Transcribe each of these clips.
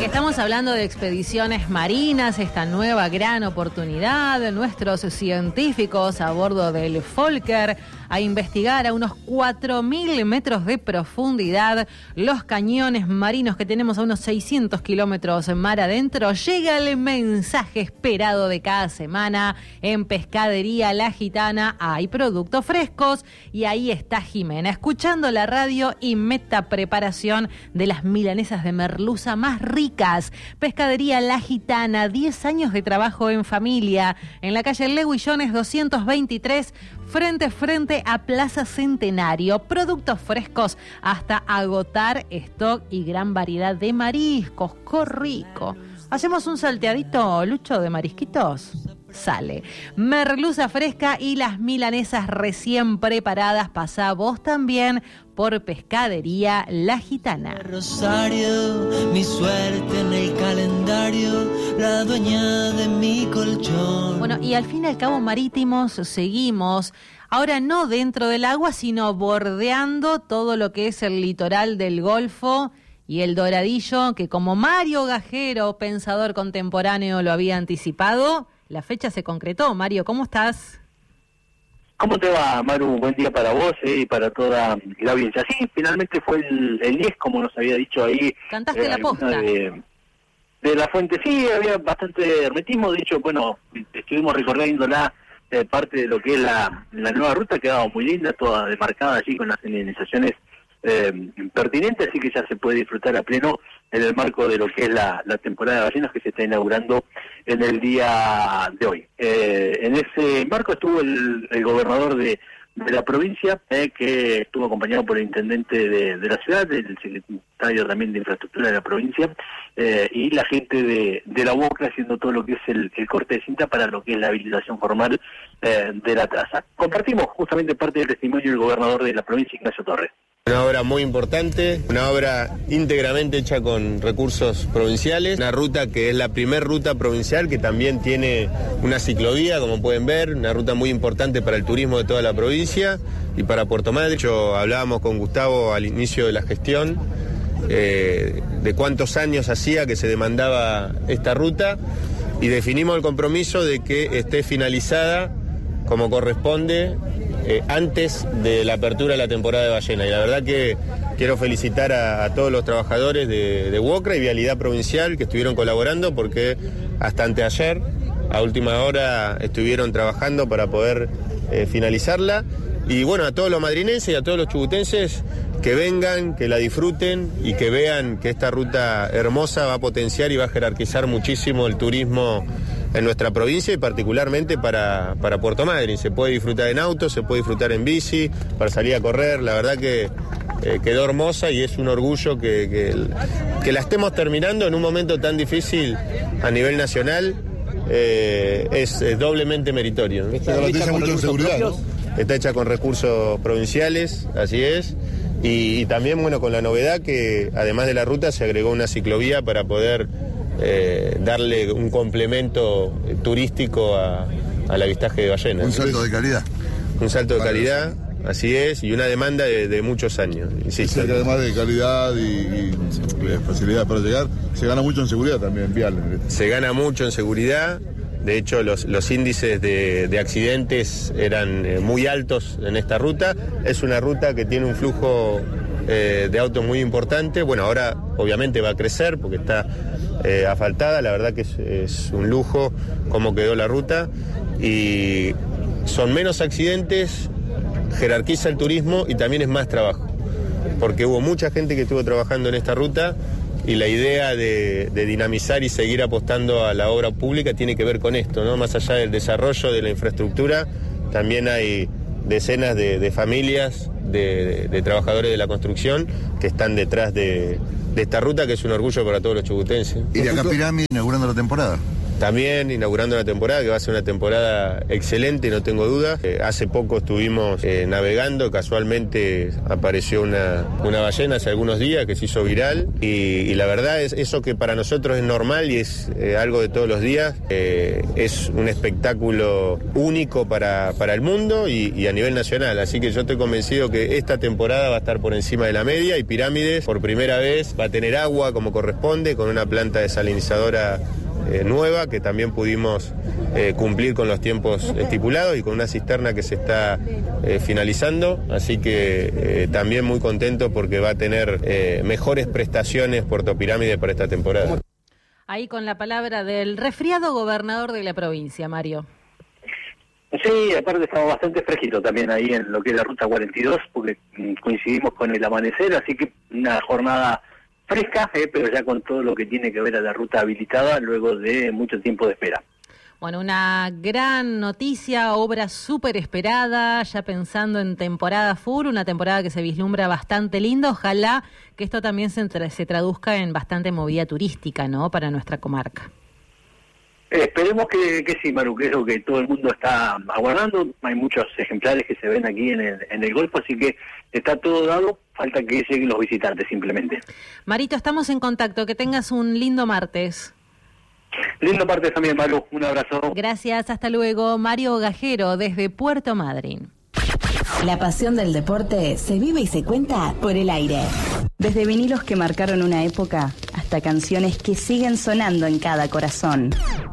Estamos hablando de expediciones marinas, esta nueva gran oportunidad, nuestros científicos a bordo del Volker a investigar a unos 4.000 metros de profundidad los cañones marinos que tenemos a unos 600 kilómetros mar adentro. Llega el mensaje esperado de cada semana en Pescadería La Gitana. Hay productos frescos y ahí está Jimena, escuchando la radio y meta preparación de las milanesas de merluza más ricas. Pescadería La Gitana, 10 años de trabajo en familia, en la calle Leguillones 223, frente a Plaza Centenario. Productos frescos hasta agotar stock y gran variedad de mariscos. ¡Qué rico! ¿Hacemos un salteadito, Lucho, de marisquitos? Sale. Merluza fresca y las milanesas recién preparadas. Pasá vos también por Pescadería La Gitana. Rosario, mi suerte en el calendario, la dueña de mi colchón. Bueno, y al fin y al cabo marítimos seguimos. Ahora no dentro del agua, sino bordeando todo lo que es el litoral del Golfo y el Doradillo, que como Mario Gajero, pensador contemporáneo, lo había anticipado, la fecha se concretó. Mario, ¿cómo estás? ¿Cómo te va, Maru? Buen día para vos y para toda la audiencia. Sí, finalmente fue el 10, como nos había dicho ahí. Cantaste la posta. De la fuente, sí, había bastante hermetismo. De hecho, bueno, estuvimos recorriéndola, parte de lo que es la nueva ruta, quedaba muy linda, toda demarcada allí con las señalizaciones pertinentes, así que ya se puede disfrutar a pleno en el marco de lo que es la temporada de ballenas que se está inaugurando en el día de hoy. En ese marco estuvo el gobernador de la provincia, que estuvo acompañado por el intendente de la ciudad, el secretario también de infraestructura de la provincia, y la gente de la UOCRA haciendo todo lo que es el corte de cinta para lo que es la habilitación formal de la traza. Compartimos justamente parte del testimonio del gobernador de la provincia, Ignacio Torres. Una obra muy importante, una obra íntegramente hecha con recursos provinciales, una ruta que es la primer ruta provincial que también tiene una ciclovía, como pueden ver, una ruta muy importante para el turismo de toda la provincia y para Puerto Madryn. De hecho, hablábamos con Gustavo al inicio de la gestión de cuántos años hacía que se demandaba esta ruta y definimos el compromiso de que esté finalizada como corresponde antes de la apertura de la temporada de ballena. Y la verdad que quiero felicitar a todos los trabajadores de UOCRA y Vialidad Provincial que estuvieron colaborando, porque hasta anteayer, a última hora, estuvieron trabajando para poder finalizarla. Y bueno, a todos los madrinenses y a todos los chubutenses que vengan, que la disfruten y que vean que esta ruta hermosa va a potenciar y va a jerarquizar muchísimo el turismo en nuestra provincia y particularmente para Puerto Madryn. Se puede disfrutar en auto, se puede disfrutar en bici, para salir a correr. La verdad que quedó hermosa y es un orgullo que la estemos terminando en un momento tan difícil a nivel nacional. Es doblemente meritorio, ¿no? Esto garantiza mucho seguridad, ¿no? Está hecha con recursos provinciales, así es. Y también, bueno, con la novedad que además de la ruta se agregó una ciclovía para poder darle un complemento turístico al avistaje de ballenas. Un salto de calidad. Un salto de calidad, así es, y una demanda de muchos años. Insisto. Que además de calidad y facilidad para llegar, se gana mucho en seguridad también, vial. Se gana mucho en seguridad. De hecho, los índices de accidentes eran muy altos en esta ruta. Es una ruta que tiene un flujo de autos muy importante. Bueno, ahora obviamente va a crecer porque está asfaltada. La verdad que es un lujo cómo quedó la ruta. Y son menos accidentes, jerarquiza el turismo y también es más trabajo. Porque hubo mucha gente que estuvo trabajando en esta ruta. Y la idea de dinamizar y seguir apostando a la obra pública tiene que ver con esto, ¿no? Más allá del desarrollo de la infraestructura, también hay decenas de familias, de trabajadores de la construcción que están detrás de esta ruta, que es un orgullo para todos los chubutenses. Y de acá Pirámide inaugurando la temporada. también inaugurando una temporada que va a ser una temporada excelente, no tengo duda. Hace poco estuvimos navegando, casualmente apareció una ballena hace algunos días que se hizo viral y la verdad es eso que para nosotros es normal y es algo de todos los días, es un espectáculo único para el mundo y a nivel nacional, así que yo estoy convencido que esta temporada va a estar por encima de la media y Pirámides por primera vez va a tener agua como corresponde con una planta desalinizadora nueva que también pudimos cumplir con los tiempos estipulados y con una cisterna que se está finalizando, así que también muy contento porque va a tener mejores prestaciones Puerto Pirámide para esta temporada. Ahí con la palabra del resfriado gobernador de la provincia, Mario. Sí, aparte estamos bastante fresquitos también ahí en lo que es la Ruta 42, porque coincidimos con el amanecer, así que una jornada fresca, pero ya con todo lo que tiene que ver a la ruta habilitada luego de mucho tiempo de espera. Bueno, una gran noticia, obra súper esperada, ya pensando en temporada full, una temporada que se vislumbra bastante linda. Ojalá que esto también se traduzca en bastante movida turística, ¿no?, para nuestra comarca. Esperemos que sí, Maru, que es lo que todo el mundo está aguardando. Hay muchos ejemplares que se ven aquí en el Golfo, así que está todo dado, falta que lleguen los visitantes simplemente. Marito, estamos en contacto, que tengas un lindo martes. Lindo martes también, Maru, un abrazo. Gracias, hasta luego. Mario Gajero, desde Puerto Madryn. La pasión del deporte se vive y se cuenta por el aire. Desde vinilos que marcaron una época hasta canciones que siguen sonando en cada corazón.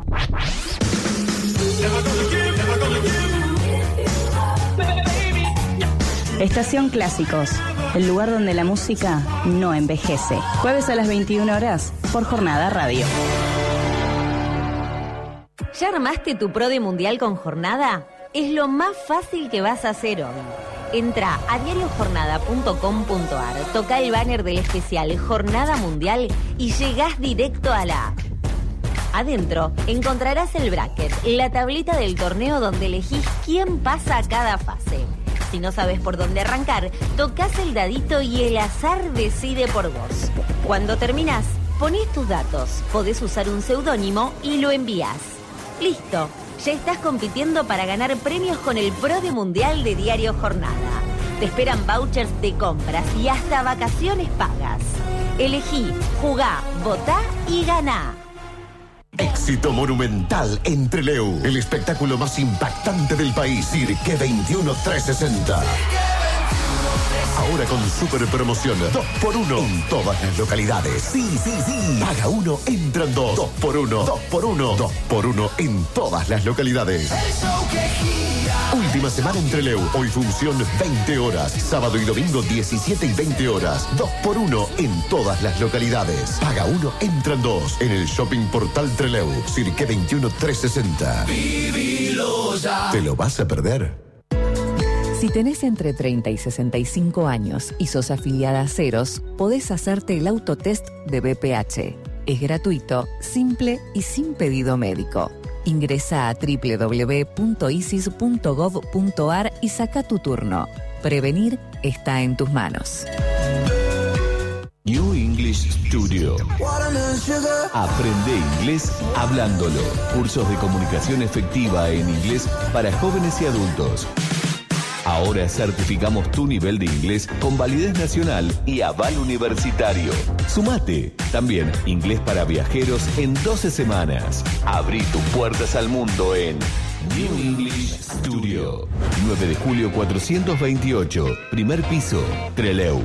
Estación Clásicos, el lugar donde la música no envejece. Jueves a las 21 horas por Jornada Radio. ¿Ya armaste tu Pro de Mundial con Jornada? Es lo más fácil que vas a hacer hoy. Entra a diariojornada.com.ar, toca el banner del especial Jornada Mundial y llegás directo a la app. Adentro encontrarás el bracket, la tablita del torneo donde elegís quién pasa a cada fase. Si no sabes por dónde arrancar, tocas el dadito y el azar decide por vos. Cuando terminás, ponés tus datos, podés usar un seudónimo y lo envías. ¡Listo! Ya estás compitiendo para ganar premios con el Pro de Mundial de Diario Jornada. Te esperan vouchers de compras y hasta vacaciones pagas. Elegí, jugá, votá y ganá. Éxito monumental en Trelew. El espectáculo más impactante del país. Cirque 21 360. Ahora con super promoción 2x1 en todas las localidades. Sí. Paga 1, entran 2. 2x1. 2x1. 2x1 en todas las localidades. Última semana en Trelew. Hoy función 20 horas. Sábado y domingo 17 y 20 horas. 2x1 en todas las localidades. Paga 1, entran 2. En el Shopping Portal Trelew. Cirque 21 360. Vivilo ya. ¿Te lo vas a perder? Si tenés entre 30 y 65 años y sos afiliada a Ceros, podés hacerte el autotest de BPH. Es gratuito, simple y sin pedido médico. Ingresa a www.isis.gov.ar y saca tu turno. Prevenir está en tus manos. New English Studio. Aprende inglés hablándolo. Cursos de comunicación efectiva en inglés para jóvenes y adultos. Ahora certificamos tu nivel de inglés con validez nacional y aval universitario. Sumate. También inglés para viajeros en 12 semanas. Abrí tus puertas al mundo en New English Studio. 9 de julio 428. Primer piso, Trelew.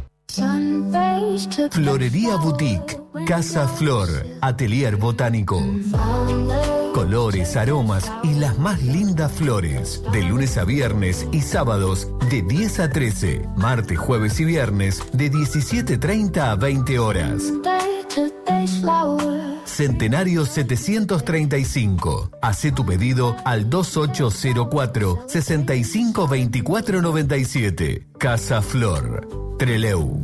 Florería Boutique, Casa Flor, Atelier Botánico. Colores, aromas y las más lindas flores. De lunes a viernes y sábados de 10 a 13. Martes, jueves y viernes de 17:30 a 20 horas. Centenario 735. Hacé tu pedido al 2804-652497. Casa Flor, Trelew.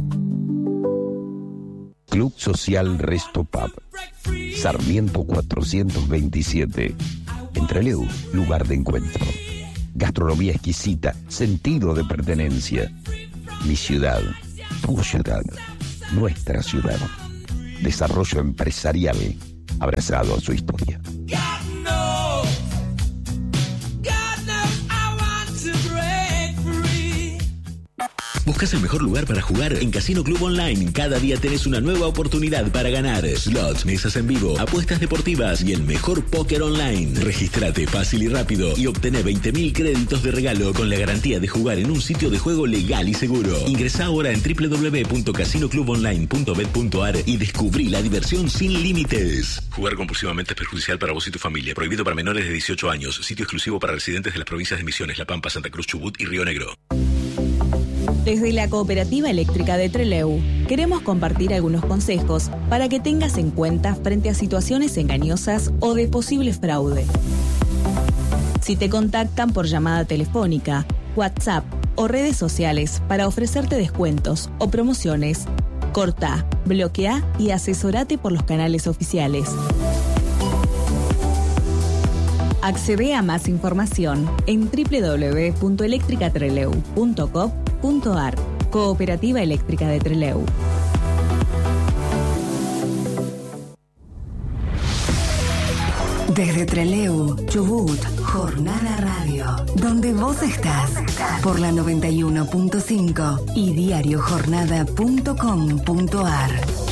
Club Social Resto Pub, Sarmiento 427, en Trelew, lugar de encuentro. Gastronomía exquisita, sentido de pertenencia. Mi ciudad, tu ciudad, nuestra ciudad. Desarrollo empresarial abrazado a su historia. ¿Buscas el mejor lugar para jugar? En Casino Club Online, cada día tenés una nueva oportunidad para ganar. Slots, mesas en vivo, apuestas deportivas y el mejor póker online. Regístrate fácil y rápido y obtené 20.000 créditos de regalo con la garantía de jugar en un sitio de juego legal y seguro. Ingresá ahora en www.casinoclubonline.bet.ar y descubrí la diversión sin límites. Jugar compulsivamente es perjudicial para vos y tu familia. Prohibido para menores de 18 años. Sitio exclusivo para residentes de las provincias de Misiones, La Pampa, Santa Cruz, Chubut y Río Negro. Desde la Cooperativa Eléctrica de Trelew, queremos compartir algunos consejos para que tengas en cuenta frente a situaciones engañosas o de posible fraude. Si te contactan por llamada telefónica, WhatsApp o redes sociales para ofrecerte descuentos o promociones, corta, bloquea y asesorate por los canales oficiales. Accede a más información en www.electricatrelew.com.ar. Cooperativa Eléctrica de Trelew. Desde Trelew, Chubut, Jornada Radio, donde vos estás, por la 91.5 y diariojornada.com.ar.